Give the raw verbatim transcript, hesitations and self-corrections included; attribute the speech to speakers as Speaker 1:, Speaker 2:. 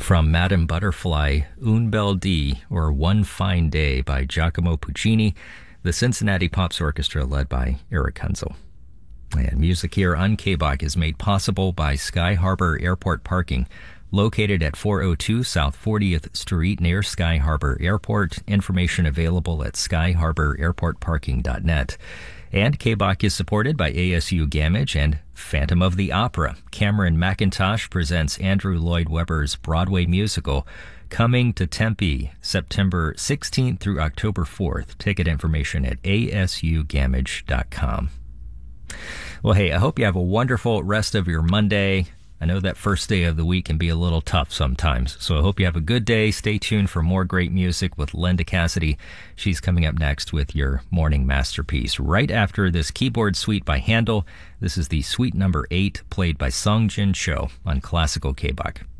Speaker 1: From Madame Butterfly, Un Bel Dì, or One Fine Day by Giacomo Puccini, the Cincinnati Pops Orchestra led by Eric Kunzel. And music here on K B O C is made possible by Sky Harbor Airport Parking, located at four oh two South fortieth Street near Sky Harbor Airport. Information available at sky harbor airport parking dot net. And K B O C is supported by A S U Gamage and Phantom of the Opera. Cameron McIntosh presents Andrew Lloyd Webber's Broadway musical, Coming to Tempe, September sixteenth through October fourth. Ticket information at A S U gamage dot com. Well, hey, I hope you have a wonderful rest of your Monday. I know that first day of the week can be a little tough sometimes, so I hope you have a good day. Stay tuned for more great music with Linda Cassidy. She's coming up next with your morning masterpiece. Right after this keyboard suite by Handel, this is the suite number eight, played by Sung Jin Cho on Classical K B O C.